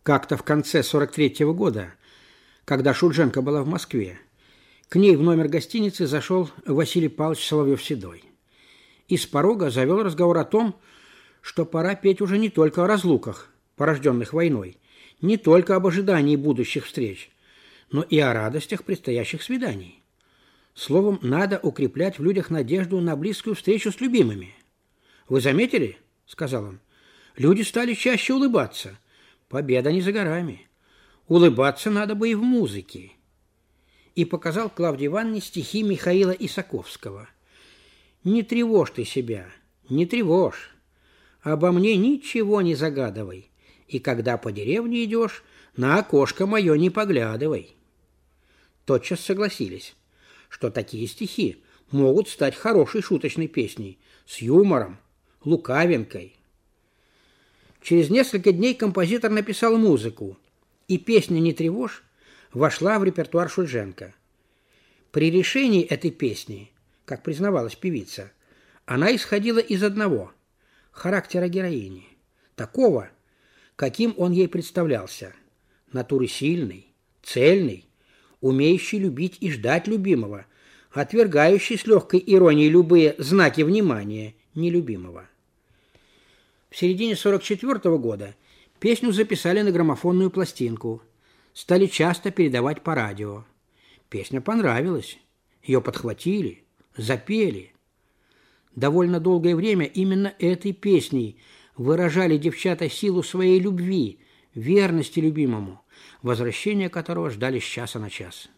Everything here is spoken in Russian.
Как-то в конце 43-го года, когда Шульженко была в Москве, к ней в номер гостиницы зашел Василий Павлович Соловьев-Седой и с порога завел разговор о том, что пора петь уже не только о разлуках, порожденных войной, не только об ожидании будущих встреч, но и о радостях предстоящих свиданий. Словом, надо укреплять в людях надежду на близкую встречу с любимыми. «Вы заметили, — сказал он, — люди стали чаще улыбаться. Победа не за горами. Улыбаться надо бы и в музыке». И показал Клавдии Ивановне стихи Михаила Исаковского. «Не тревожь ты себя, не тревожь. Обо мне ничего не загадывай. И когда по деревне идешь, на окошко мое не поглядывай». Тотчас согласились, что такие стихи могут стать хорошей шуточной песней, с юмором, лукавинкой. Через несколько дней композитор написал музыку, и песня «Не тревожь» вошла в репертуар Шульженко. При решении этой песни, как признавалась певица, она исходила из одного – характера героини, такого, каким он ей представлялся, натуры сильной, цельной, умеющей любить и ждать любимого, отвергающей с легкой иронией любые знаки внимания нелюбимого. В середине 44-го года песню записали на граммофонную пластинку, стали часто передавать по радио. Песня понравилась, ее подхватили, запели. Довольно долгое время именно этой песней выражали девчата силу своей любви, верности любимому, возвращения которого ждали с часа на час.